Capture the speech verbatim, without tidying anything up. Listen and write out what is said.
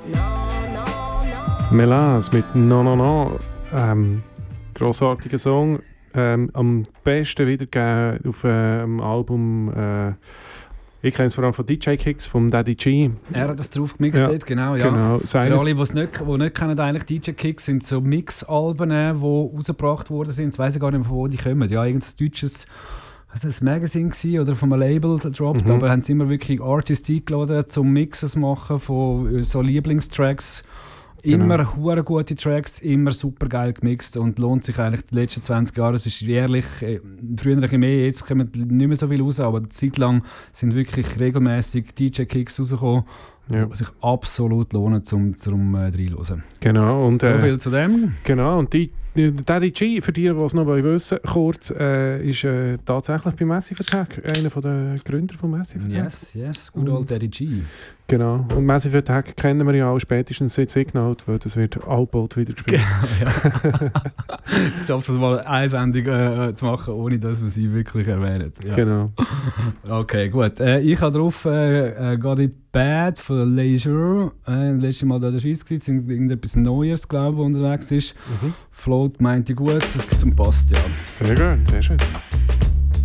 Melange mit No No No. Ähm, grossartiger Song. Ähm, am besten wiedergegeben auf dem ähm, Album. Äh, ich kenne es vor allem von D J Kicks, vom Daddy G. Er hat das drauf gemixt, ja, genau. Ja. genau. Für alle, die es nicht, nicht kennen, eigentlich D J Kicks sind so Mix-Alben, die rausgebracht worden sind. Ich weiss gar nicht, von wo die kommen. Ja, irgendein deutsches also ein Magazine oder von einem Label gedroppt, mhm. aber haben sie immer wirklich Artists eingeladen, zum Mixes machen von so Lieblingstracks. Immer genau. hure gute Tracks, immer super geil gemixt und lohnt sich eigentlich die letzten zwanzig Jahre. Es ist jährlich, äh, früher ein bisschen mehr, jetzt kommen nicht mehr so viel raus, aber eine Zeit lang sind wirklich regelmäßig D J Kicks rausgekommen, ja. die sich absolut lohnen zum, zum äh, reinhören. Genau. Und, so äh, viel zu dem. Genau, und die Daddy G, für die, die es noch wissen wollen, kurz, äh, ist äh, tatsächlich bei Massive Attack einer der Gründer von Massive Attack. Yes, yes, good old Daddy G. Genau, und Massive Attack kennen wir ja auch spätestens seit Signal, weil das wird allbald wieder gespielt. Genau, ja. Ich schaffe es mal, eine Sendung äh, zu machen, ohne dass wir sie wirklich erwähnen. Ja. Genau. Okay, gut. Äh, ich habe drauf äh, äh, Got It Bad von Leisure. Äh, letztes Mal da in der Schweiz gewesen, sind irgendetwas Neues, glaube ich, unterwegs ist. Mhm. Float meinte gut, das passt, ja. Sehr gut, sehr schön.